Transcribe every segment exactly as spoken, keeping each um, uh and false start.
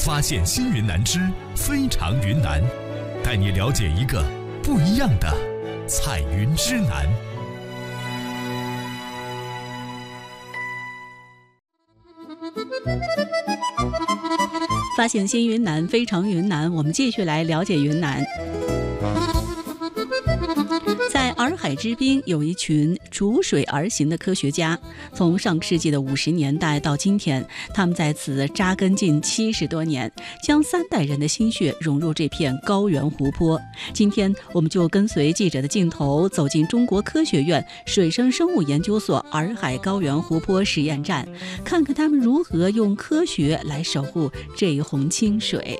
发现新云南之非常云南，带你了解一个不一样的彩云之南。 发现新云南，非常云南，我们继续来了解云南。在洱海之滨有一群逐水而行的科学家，从上世纪的五十年代到今天，他们在此扎根近七十多年，将三代人的心血融入这片高原湖泊。今天我们就跟随记者的镜头，走进中国科学院水生生物研究所洱海高原湖泊实验站，看看他们如何用科学来守护这一泓清水。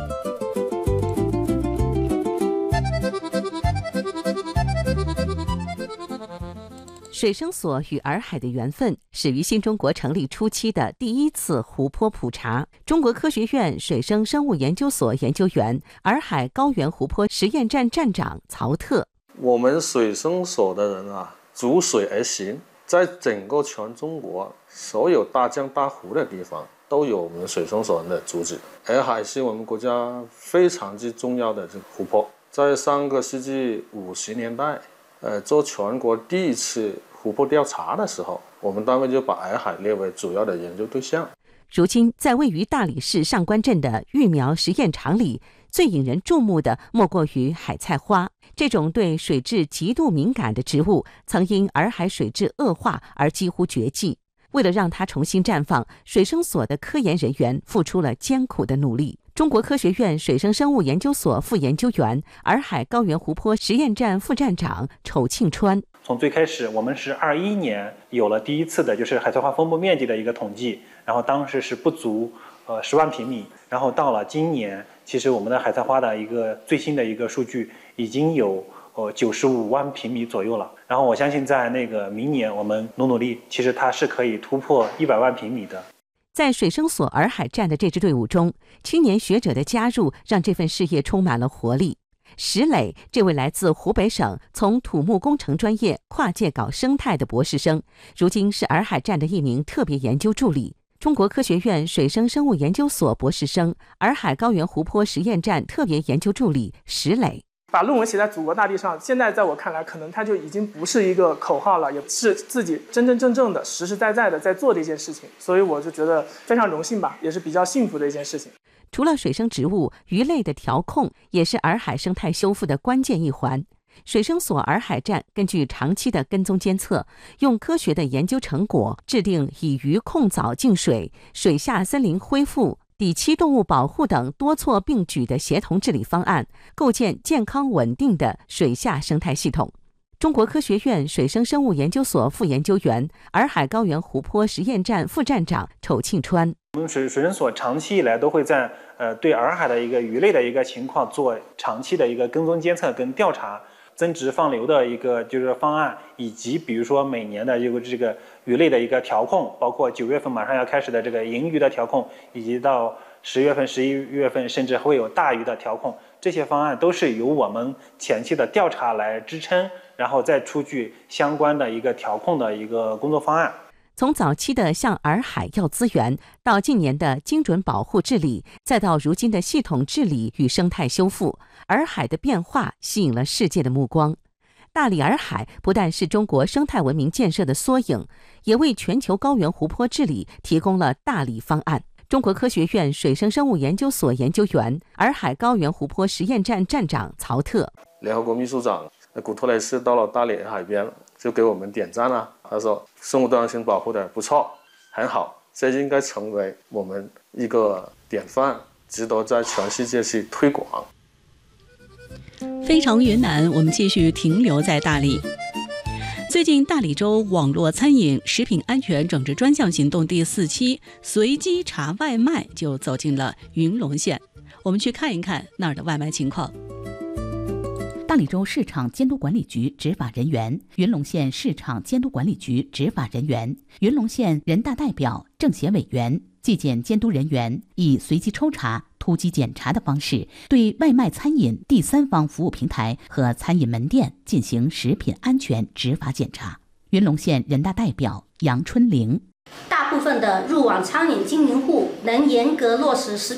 水生所与洱海的缘分始于新中国成立初期的第一次湖泊普查。中国科学院水生生物研究所研究员、洱海高原湖泊实验站站长曹特。 我们水生所的人啊，逐水而行，在整个全中国所有大江大湖的地方都有我们水生所人的足迹。洱海是我们国家非常之重要的这个湖泊，在上个世纪五十年代，呃，做全国第一次湖泊调查的时候，我们单位就把洱海列为主要的研究对象。 如今，在位于大理市上官镇的育苗实验场里，最引人注目的莫过于海菜花。这种对水质极度敏感的植物，曾因洱海水质恶化而几乎绝迹。为了让它重新绽放，水生所的科研人员付出了艰苦的努力。中国科学院水生生物研究所副研究员、洱海高原湖泊实验站副站长丑庆川。 从最开始，我们是二一年有了第一次的就是海菜花分布面积的一个统计，然后当时是不足呃十万平米，然后到了今年，其实我们的海菜花的一个最新的一个数据已经有呃九十五万平米左右了。然后我相信在那个明年我们努努力，其实它是可以突破一百万平米的。 在水生所洱海站的这支队伍中，青年学者的加入让这份事业充满了活力。石磊，这位来自湖北省从土木工程专业跨界搞生态的博士生，如今是洱海站的一名特别研究助理。中国科学院水生生物研究所博士生、洱海高原湖泊实验站特别研究助理石磊。 把论文写在祖国大地上，现在在我看来，可能它就已经不是一个口号了，也是自己真真正正的、实实在在的在做的一件事情。所以我就觉得非常荣幸吧，也是比较幸福的一件事情。 除了水生植物，鱼类的调控也是洱海生态修复的关键一环。水生所洱海站根据长期的跟踪监测，用科学的研究成果，制定以鱼控藻净水、水下森林恢复、底栖动物保护等多措并举的协同治理方案，构建健康稳定的水下生态系统。中国科学院水生生物研究所副研究员、洱海高原湖泊实验站副站长丑庆川。 我们水水生所长期以来都会在呃对洱海的一个鱼类的一个情况做长期的一个跟踪监测跟调查，增殖放流的一个就是方案，以及比如说每年的这个这个鱼类的一个调控，包括九月份马上要开始的这个银鱼的调控，以及到十月份、十一月份甚至会有大鱼的调控，这些方案都是由我们前期的调查来支撑，然后再出具相关的一个调控的一个工作方案。 从早期的向洱海要资源，到近年的精准保护治理，再到如今的系统治理与生态修复，洱海的变化吸引了世界的目光。大理洱海不但是中国生态文明建设的缩影，也为全球高原湖泊治理提供了大理方案。中国科学院水生生物研究所研究员、洱海高原湖泊实验站站长曹特。 联合国秘书长古特雷斯到了大理海边，就给我们点赞了。他说生物多样性保护的不错，很好，这应该成为我们一个典范，值得在全世界去推广。 非常云南，我们继续停留在大理。最近，大理州网络餐饮食品安全整治专项行动第四期随机查外卖就走进了云龙县，我们去看一看那儿的外卖情况。 大理州市场监督管理局执法人员、云龙县市场监督管理局执法人员、云龙县人大代表、政协委员、纪检监督人员以随机抽查、突击检查的方式，对外卖餐饮第三方服务平台和餐饮门店进行食品安全执法检查。云龙县人大代表杨春玲： 大部分的入网餐饮经营户能严格落实食品